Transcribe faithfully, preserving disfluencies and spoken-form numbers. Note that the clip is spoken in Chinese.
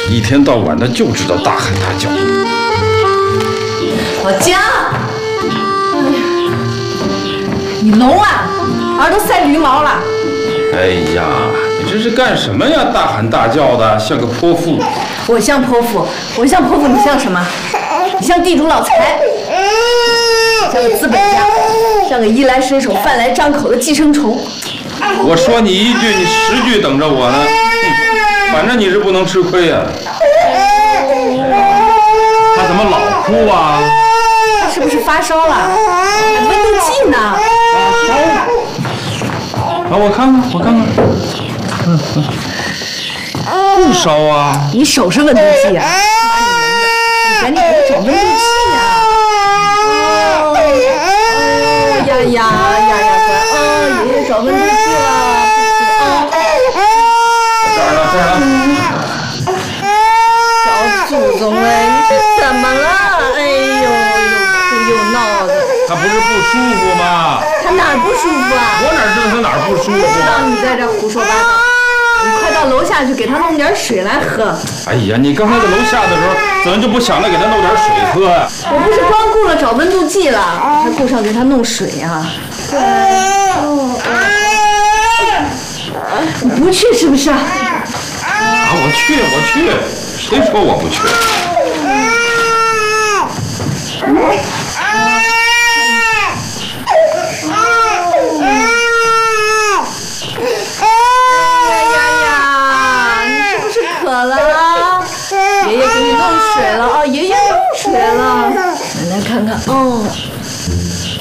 一天到晚的就知道大喊大叫。 老姜，哎呀，你聋啊？耳朵塞驴毛了？ 哎呀，你这是干什么呀？大喊大叫的，像个泼妇。 我像泼妇，我像泼妇，你像什么？你像地主老财，像个资本家，像个衣来伸手、饭来张口的寄生虫。 我说你一句，你十句等着我呢。嗯，反正你是不能吃亏呀。他怎么老哭啊？ 他是不是发烧了？还温度计呢？ 烧。啊，我看看，我看看。嗯嗯。不烧啊。 你手是温度计啊？你赶紧给他找温度计呀！哦哦呀呀呀呀！乖，哦，爷爷找温度计了。 这儿呢，这儿呢。 小祖宗哎，你是怎么了？哎呦，又哭又闹的。 他不是不舒服吗？ 他哪儿不舒服啊？ 我哪知道他哪儿不舒服啊？ 让你在这胡说八道。你快到楼下去给他弄点水来喝。 哎呀，你刚才在楼下的时候，怎么就不想着给他弄点水喝呀？ 我不是光顾了找温度计了，还顾上给他弄水呀、啊。你不去是不是？啊， 我去，我去，谁说我不去？ 渴了，爷爷给你弄水了啊！爷爷弄水了，奶奶看看，哦。